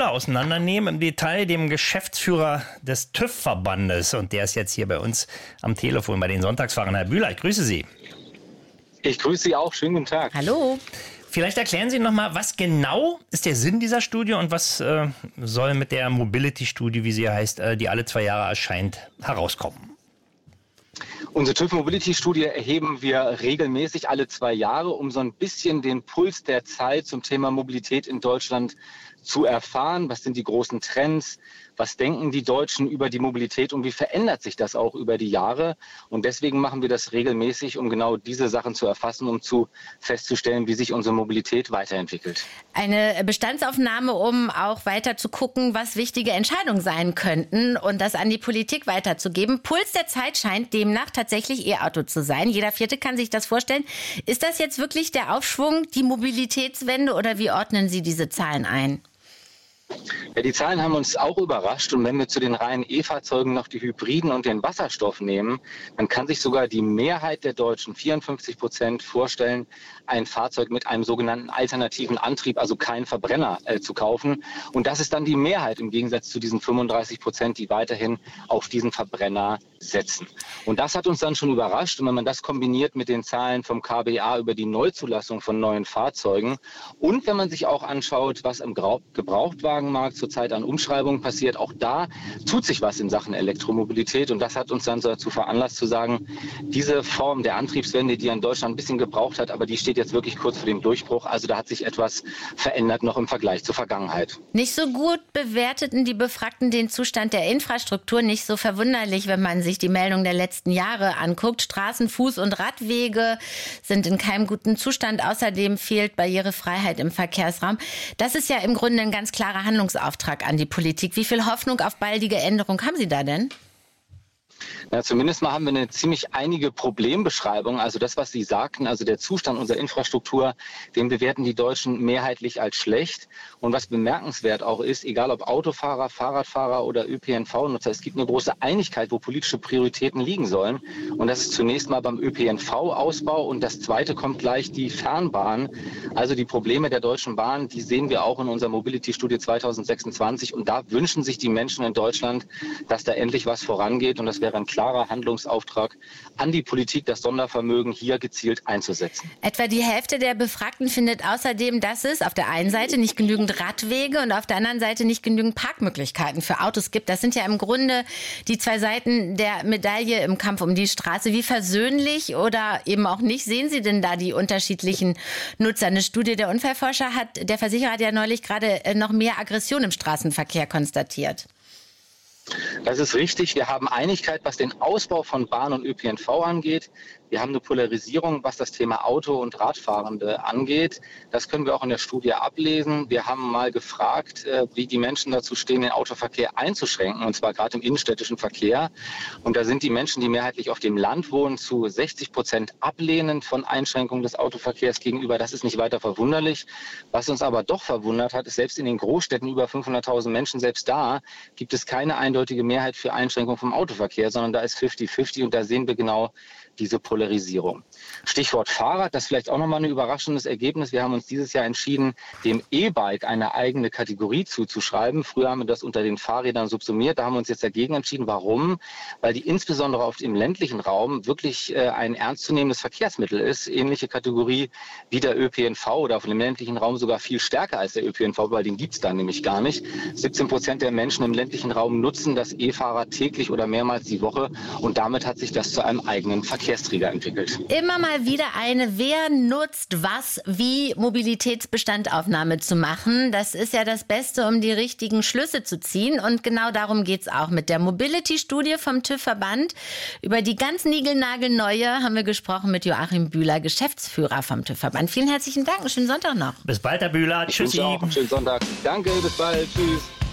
Bühler auseinandernehmen, im Detail dem Geschäftsführer des TÜV-Verbandes. Und der ist jetzt hier bei uns am Telefon bei den Sonntagsfahrern. Herr Bühler, ich grüße Sie. Ich grüße Sie auch. Schönen guten Tag. Hallo. Vielleicht erklären Sie nochmal, was genau ist der Sinn dieser Studie und was soll mit der Mobility-Studie, wie sie heißt, die alle 2 Jahre erscheint, herauskommen? Unsere TÜV-Mobility-Studie erheben wir regelmäßig alle 2 Jahre, um so ein bisschen den Puls der Zeit zum Thema Mobilität in Deutschland zu erfahren. Was sind die großen Trends? Was denken die Deutschen über die Mobilität und wie verändert sich das auch über die Jahre? Und deswegen machen wir das regelmäßig, um genau diese Sachen zu erfassen, um festzustellen, wie sich unsere Mobilität weiterentwickelt. Eine Bestandsaufnahme, um auch weiter zu gucken, was wichtige Entscheidungen sein könnten und das an die Politik weiterzugeben. Puls der Zeit scheint demnach tatsächlich E-Auto zu sein. Jeder Vierte kann sich das vorstellen. Ist das jetzt wirklich der Aufschwung, die Mobilitätswende, oder wie ordnen Sie diese Zahlen ein? Ja, die Zahlen haben uns auch überrascht, und wenn wir zu den reinen E-Fahrzeugen noch die Hybriden und den Wasserstoff nehmen, dann kann sich sogar die Mehrheit der Deutschen, 54%, vorstellen, ein Fahrzeug mit einem sogenannten alternativen Antrieb, also kein Verbrenner, zu kaufen. Und das ist dann die Mehrheit im Gegensatz zu diesen 35%, die weiterhin auf diesen Verbrenner setzen. Und das hat uns dann schon überrascht. Und wenn man das kombiniert mit den Zahlen vom KBA über die Neuzulassung von neuen Fahrzeugen und wenn man sich auch anschaut, was im Gebrauchtwagenmarkt zurzeit an Umschreibungen passiert, auch da tut sich was in Sachen Elektromobilität. Und das hat uns dann dazu veranlasst zu sagen, diese Form der Antriebswende, die in Deutschland ein bisschen gebraucht hat, aber die steht jetzt wirklich kurz vor dem Durchbruch. Also da hat sich etwas verändert noch im Vergleich zur Vergangenheit. Nicht so gut bewerteten die Befragten den Zustand der Infrastruktur. Nicht so verwunderlich, wenn man sich die Meldung der letzten Jahre anguckt. Straßen, Fuß- und Radwege sind in keinem guten Zustand. Außerdem fehlt Barrierefreiheit im Verkehrsraum. Das ist ja im Grunde ein ganz klarer Handlungsauftrag an die Politik. Wie viel Hoffnung auf baldige Änderung haben Sie da denn? Ja, zumindest mal haben wir eine ziemlich einige Problembeschreibung. Also das, was Sie sagten, also der Zustand unserer Infrastruktur, den bewerten die Deutschen mehrheitlich als schlecht. Und was bemerkenswert auch ist, egal ob Autofahrer, Fahrradfahrer oder ÖPNV-Nutzer, es gibt eine große Einigkeit, wo politische Prioritäten liegen sollen. Und das ist zunächst mal beim ÖPNV-Ausbau, und das Zweite kommt gleich, die Fernbahn. Also die Probleme der Deutschen Bahn, die sehen wir auch in unserer Mobility-Studie 2026. Und da wünschen sich die Menschen in Deutschland, dass da endlich was vorangeht. Und das wäre ein klarer Handlungsauftrag an die Politik, das Sondervermögen hier gezielt einzusetzen. Etwa die Hälfte der Befragten findet außerdem, dass es auf der einen Seite nicht genügend Radwege und auf der anderen Seite nicht genügend Parkmöglichkeiten für Autos gibt. Das sind ja im Grunde die 2 Seiten der Medaille im Kampf um die Straße. Wie versöhnlich oder eben auch nicht sehen Sie denn da die unterschiedlichen Nutzer? Eine Studie der Unfallforscher der Versicherer hat ja neulich gerade noch mehr Aggression im Straßenverkehr konstatiert. Das ist richtig. Wir haben Einigkeit, was den Ausbau von Bahn und ÖPNV angeht. Wir haben eine Polarisierung, was das Thema Auto- und Radfahrende angeht. Das können wir auch in der Studie ablesen. Wir haben mal gefragt, wie die Menschen dazu stehen, den Autoverkehr einzuschränken, und zwar gerade im innenstädtischen Verkehr. Und da sind die Menschen, die mehrheitlich auf dem Land wohnen, zu 60% ablehnend von Einschränkungen des Autoverkehrs gegenüber. Das ist nicht weiter verwunderlich. Was uns aber doch verwundert hat, ist, selbst in den Großstädten über 500.000 Menschen, selbst da gibt es keine eindeutige Mehrheit für Einschränkung vom Autoverkehr, sondern da ist 50-50, und da sehen wir genau diese Polarisierung. Stichwort Fahrrad, das ist vielleicht auch nochmal ein überraschendes Ergebnis. Wir haben uns dieses Jahr entschieden, dem E-Bike eine eigene Kategorie zuzuschreiben. Früher haben wir das unter den Fahrrädern subsumiert. Da haben wir uns jetzt dagegen entschieden. Warum? Weil die insbesondere auf dem ländlichen Raum wirklich ein ernstzunehmendes Verkehrsmittel ist. Ähnliche Kategorie wie der ÖPNV, oder auf dem ländlichen Raum sogar viel stärker als der ÖPNV, weil den gibt es da nämlich gar nicht. 17% der Menschen im ländlichen Raum nutzen das E-Fahrrad täglich oder mehrmals die Woche, und damit hat sich das zu einem eigenen Verkehrsträger entwickelt. Immer mal wieder wer nutzt was, wie Mobilitätsbestandaufnahme zu machen. Das ist ja das Beste, um die richtigen Schlüsse zu ziehen. Und genau darum geht es auch mit der Mobility-Studie vom TÜV-Verband. Über die ganz niegelnagelneue haben wir gesprochen mit Joachim Bühler, Geschäftsführer vom TÜV-Verband. Vielen herzlichen Dank und schönen Sonntag noch. Bis bald, Herr Bühler. Tschüssi. Schönen Sonntag. Danke, bis bald. Tschüss.